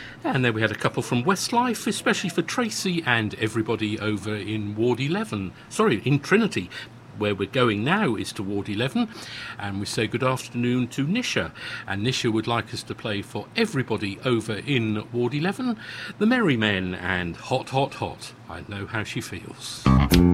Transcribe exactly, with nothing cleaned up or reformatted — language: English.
And then we had a couple from Westlife, especially for Tracy and everybody over in Ward eleven. Sorry, in Trinity. Where we're going now is to Ward eleven, and we say good afternoon to Nisha, and Nisha would like us to play for everybody over in Ward eleven, The Merry Men and Hot Hot Hot. I know how she feels.